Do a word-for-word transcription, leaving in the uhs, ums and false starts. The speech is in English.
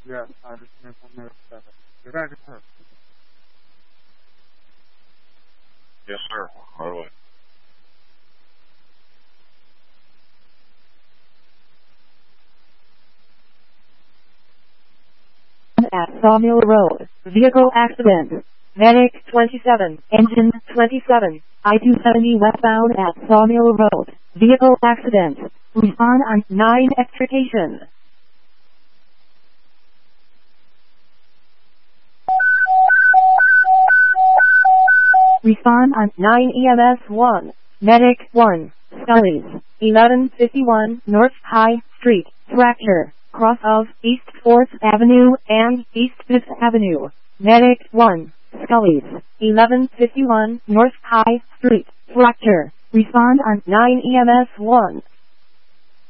Yes, I just made one minute seven. Did I just heard? Yes, sir. Right away. At Sawmill Road, vehicle accident. Medic twenty-seven, engine twenty-seven, I two seventy westbound at Sawmill Road, vehicle accident. Respond on nine extrication. Respond on nine E M S one. Medic one, Scully's, eleven fifty-one North High Street, fracture, cross of East fourth Avenue and East fifth Avenue. Medic one, Scully's, eleven fifty-one North High Street, fracture. Respond on nine E M S one.